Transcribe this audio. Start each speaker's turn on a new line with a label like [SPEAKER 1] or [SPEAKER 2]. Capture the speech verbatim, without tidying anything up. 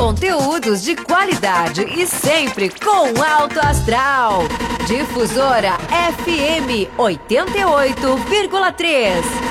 [SPEAKER 1] conteúdos de qualidade e sempre com alto astral. Difusora F M oitenta e oito vírgula três.